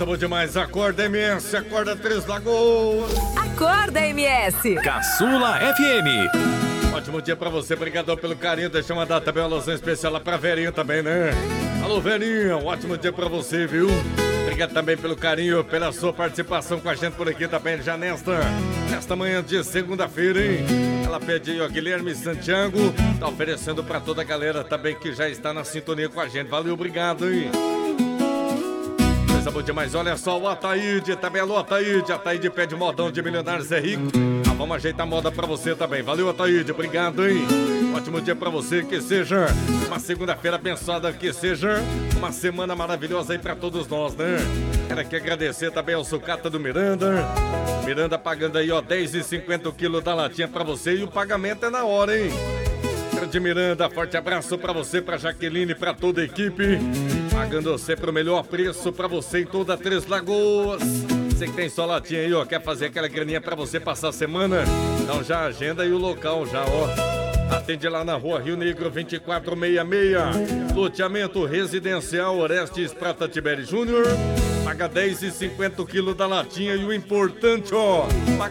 Coisa boa demais. Acorda, MS. Acorda, Três Lagoas. Acorda, MS. Caçula FM. Ótimo dia pra você. Obrigado pelo carinho. Deixa eu mandar também uma alusão especial lá pra Verinha também, né? Alô, Verinha. Um ótimo dia pra você, viu? Obrigado também pelo carinho, pela sua participação com a gente por aqui também, já nesta manhã de segunda-feira, hein? Ela pede aí, ó, Guilherme Santiago, tá oferecendo pra toda a galera também que já está na sintonia com a gente. Valeu, obrigado, hein? Coisa boa demais, olha só, o Ataíde, também alô, Ataíde pede modão de Milionários é Rico. Ah, vamos ajeitar a moda pra você também. Valeu, Ataíde, obrigado, hein? Ótimo dia pra você, que seja uma segunda-feira abençoada, que seja uma semana maravilhosa aí pra todos nós, né? Quero aqui agradecer também ao Sucata do Miranda. Miranda pagando aí, ó, 10,50 o quilo da latinha pra você e o pagamento é na hora, hein? De Miranda, forte abraço pra você, pra Jaqueline, pra toda a equipe. Pagando sempre o melhor preço pra você em toda Três Lagoas. Você que tem só latinha aí, ó, quer fazer aquela graninha pra você passar a semana? Então já agenda aí o local, já, ó. Atende lá na rua Rio Negro 2466. Loteamento residencial Orestes Prata Tiberi Júnior. Paga 10,50 o quilo da latinha e o importante, ó,